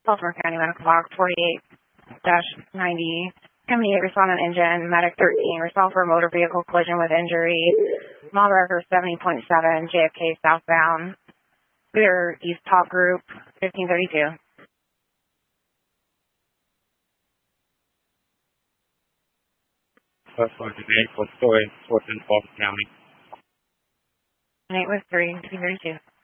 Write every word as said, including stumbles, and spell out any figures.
Baltimore County Medical Box forty-eight ninety. Community respondent engine, medic thirteen, resolved for a motor vehicle collision with injury. Mile record seventy point seven, J F K southbound. Clear East Top Group, fifteen thirty-two. That's eight was three, fourteen Baltimore County. eight was three, fifteen thirty-two.